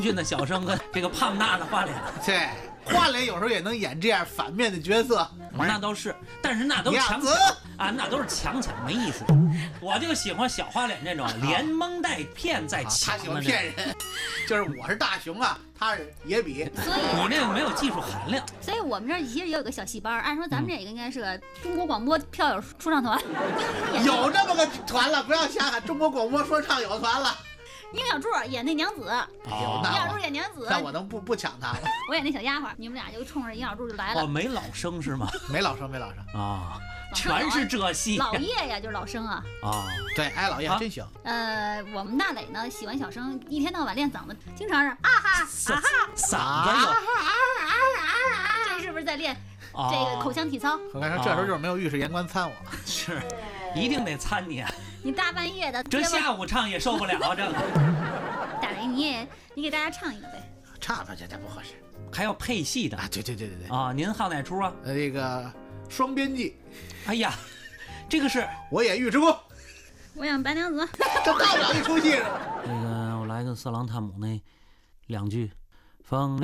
俊的小生和这个胖大的花脸。 对，花脸有时候也能演这样反面的角色， 那都是，但是那都是强强啊，那都是强强没意思。我就喜欢小花脸这种连蒙带骗再抢他喜欢骗人，就是我是大熊啊，他是野比， 所以你那个没有技术含量。 所以我们这儿其实也有个小戏班，按说咱们这个应该是个中国广播票友说唱团， 有这么个团了，不要瞎喊，中国广播说唱有团了。 应小柱演那娘子， 有应小柱演娘子， 那我能不抢他了？ 我演那小丫鬟，你们俩就冲着应小柱就来了。 哦，没老生是吗？ 没老生啊，全是这戏。 老爷呀，就是老生啊。 啊， 对，哎，老爷还真行。 我们大磊呢喜欢小生，一天到晚练嗓子，经常是啊哈啊哈， 嗓子有。 这是不是在练这个口腔体操？ 我跟你说，这时候就是没有御史言官参我， 是，一定得参你。 你大半夜的， 这下午唱也受不了这个。 大磊，你给大家唱一个呗。 唱吧，这不合适， 还要配戏的啊！对啊！您好哪出啊？ 那个双边记。 哎呀，这个是我演尉迟恭， 我演白娘子， 这到不了一出戏是吧？ 那个我来个色狼探母那2句，风